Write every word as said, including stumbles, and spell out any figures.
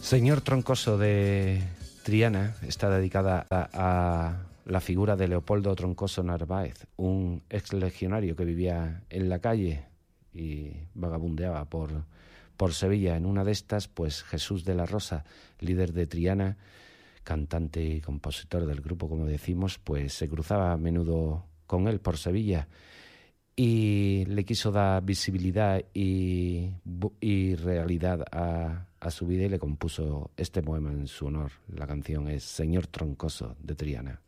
Señor Troncoso de Triana está dedicada a, a la figura de Leopoldo Troncoso Narváez, un ex legionario que vivía en la calle y vagabundeaba por, por Sevilla. En una de estas, pues Jesús de la Rosa, líder de Triana, cantante y compositor del grupo, como decimos, pues se cruzaba a menudo con él por Sevilla y le quiso dar visibilidad y, y realidad a, a su vida y le compuso este poema en su honor. La canción es Señor Troncoso de Triana.